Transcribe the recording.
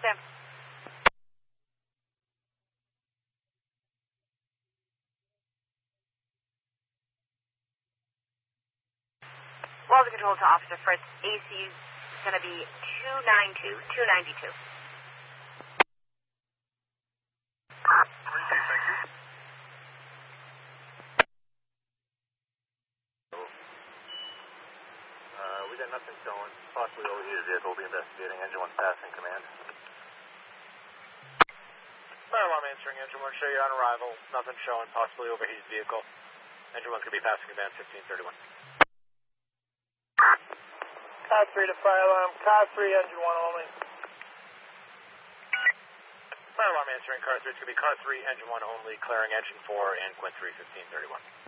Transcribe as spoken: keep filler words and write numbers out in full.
Sam. Welcome control to Officer Fritz. A C is going to be two nine two, two ninety-two. Thank you. Uh, we got nothing showing. Possibly overheated vehicle. We'll be investigating. Engine one passing command. Fire alarm answering. Engine one, show you on arrival. Nothing showing. Possibly overheated vehicle. Engine one's going to be passing command fifteen thirty-one. Car three to fire alarm. Car three, engine one only. Fire alarm answering. Car three. It's going to be car three, engine one only. Clearing engine four and Quint three, fifteen thirty-one.